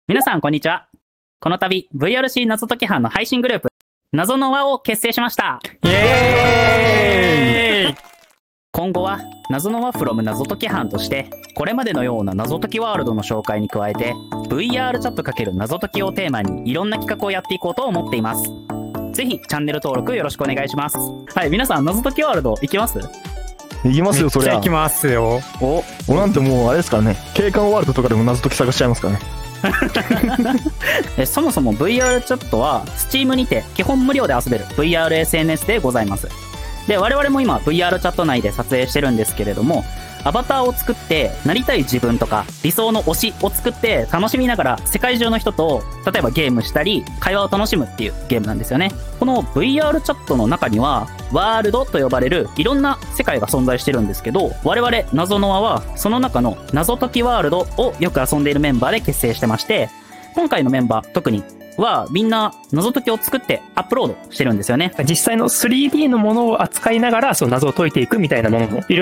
皆さんこんにちは。この度 VRC 謎解き班の配信グループ謎の輪を結成しました。 イエーイ。 今後は謎の輪 from 謎解き班としてこれまでのような謎解きワールドの紹介に加えて VR チャット×謎解きをテーマにいろんな企画をやっていこうと思っています。ぜひチャンネル登録よろしくお願いします。はい、皆さん謎解きワールド行きます？ 行きますよ、そりゃ。 行きますよ。 おなんてもうあれですからね、景観ワールドとかでも謎解き探しちゃいますからね。 そもそも VR チャットは Steam にて基本無料で遊べる VRSNS でございます。で、我々も今 VR チャット内で撮影してるんですけれども、アバターを作ってなりたい自分とか理想の推しを作って楽しみながら世界中の人と例えばゲームしたり会話を楽しむっていうゲームなんですよね。この VR チャットの中にはワールドと呼ばれるいろんな世界が存在してるんですけど、我々謎の輪はその中の謎解きワールドをよく遊んでいるメンバーで結成してまして、今回のメンバー特にはみんな謎解きを作ってアップロードしてるんですよね。 実際の 3D のものを扱いながらその謎を解いていくみたいなものもいろい